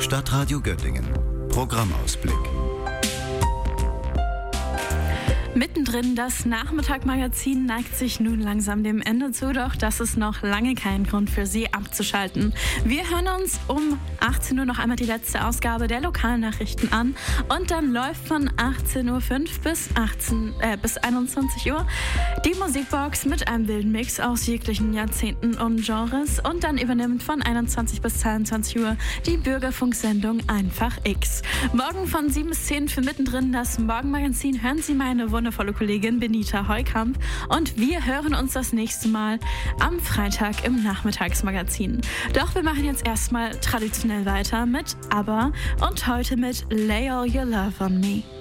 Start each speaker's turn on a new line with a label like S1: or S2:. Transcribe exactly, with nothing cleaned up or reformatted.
S1: Stadtradio Göttingen. Programmausblick.
S2: Mittendrin, das Nachmittag-Magazin neigt sich nun langsam dem Ende zu, doch das ist noch lange kein Grund für Sie abzuschalten. Wir hören uns um achtzehn Uhr noch einmal die letzte Ausgabe der Lokalnachrichten an und dann läuft von achtzehn Uhr fünf bis, achtzehn, äh, bis einundzwanzig Uhr die Musikbox mit einem wilden Mix aus jeglichen Jahrzehnten und Genres und dann übernimmt von einundzwanzig bis zweiundzwanzig Uhr die Bürgerfunksendung Einfach X. Morgen von sieben bis zehn für Mittendrin das Morgenmagazin hören Sie meine wundervolle Kollegin Benita Heukamp und wir hören uns das nächste Mal am Freitag im Nachmittagsmagazin. Doch wir machen jetzt erstmal traditionell weiter mit ABBA und heute mit Lay All Your Love on Me.